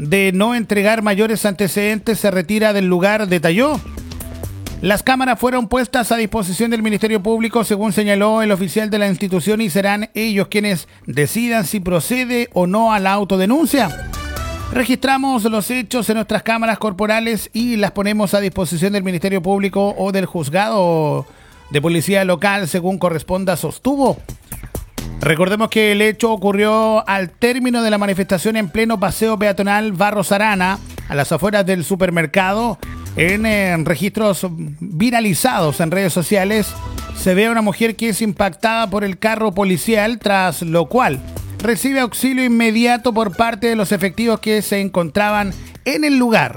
de no entregar mayores antecedentes se retira del lugar, detalló. Las cámaras fueron puestas a disposición del Ministerio Público, según señaló el oficial de la institución, y serán ellos quienes decidan si procede o no a la autodenuncia. Registramos los hechos en nuestras cámaras corporales y las ponemos a disposición del Ministerio Público o del juzgado de policía local, según corresponda, sostuvo. Recordemos que el hecho ocurrió al término de la manifestación en pleno paseo peatonal Barros Arana, a las afueras del supermercado. En registros viralizados en redes sociales se ve a una mujer que es impactada por el carro policial, tras lo cual recibe auxilio inmediato por parte de los efectivos que se encontraban en el lugar.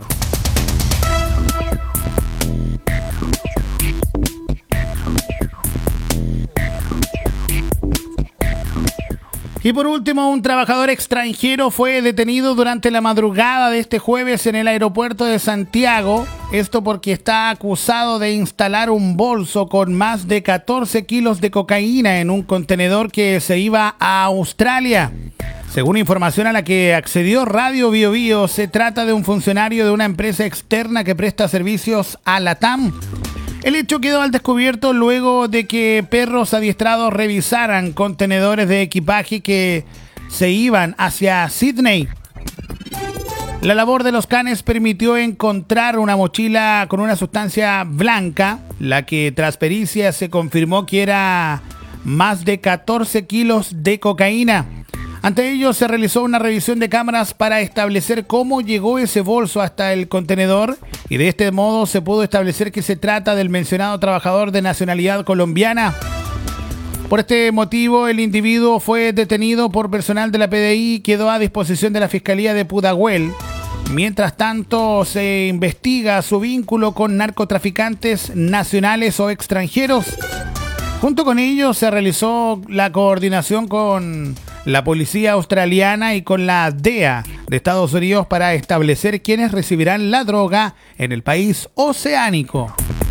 Y por último, un trabajador extranjero fue detenido durante la madrugada de este jueves en el aeropuerto de Santiago. Esto porque está acusado de instalar un bolso con más de 14 kilos de cocaína en un contenedor que se iba a Australia. Según información a la que accedió Radio Bio Bio, se trata de un funcionario de una empresa externa que presta servicios a LATAM. El hecho quedó al descubierto luego de que perros adiestrados revisaran contenedores de equipaje que se iban hacia Sydney. La labor de los canes permitió encontrar una mochila con una sustancia blanca, la que tras pericia se confirmó que era más de 14 kilos de cocaína. Ante ello se realizó una revisión de cámaras para establecer cómo llegó ese bolso hasta el contenedor, y de este modo se pudo establecer que se trata del mencionado trabajador de nacionalidad colombiana. Por este motivo, el individuo fue detenido por personal de la PDI y quedó a disposición de la Fiscalía de Pudahuel. Mientras tanto, se investiga su vínculo con narcotraficantes nacionales o extranjeros. Junto con ellos se realizó la coordinación con la policía australiana y con la DEA de Estados Unidos para establecer quiénes recibirán la droga en el país oceánico.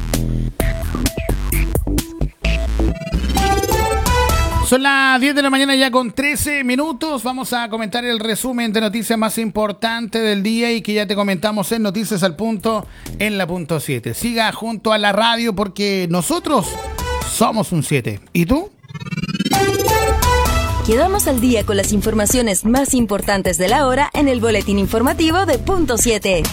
Son las 10 de la mañana ya con 13 minutos. Vamos a comentar el resumen de noticias más importantes del día y que ya te comentamos en Noticias al Punto en la punto 7. Siga junto a la radio porque nosotros somos un 7. ¿Y tú? Quedamos al día con las informaciones más importantes de la hora en el boletín informativo de Punto 7.